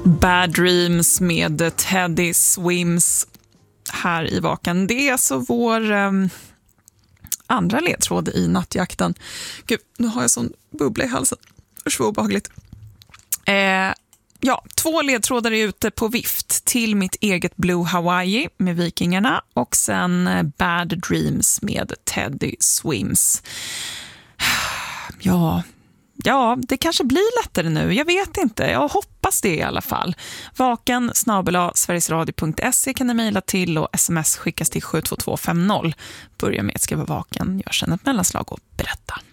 Bad Dreams med Teddy Swims här i Vaken. Det är alltså vår andra ledtråd i nattjakten. Gud, nu har jag sån bubbla i halsen. Så obehagligt. Ja, 2 ledtrådar är ute på vift till mitt eget Blue Hawaii med Vikingarna och sen Bad Dreams med Teddy Swims. Ja, det kanske blir lättare nu. Jag vet inte. Jag hoppas det i alla fall. vaken@sverigesradio.se kan ni mejla till och sms skickas till 72250. Börja med att skriva vaken, gör sen ett mellanslag och berätta.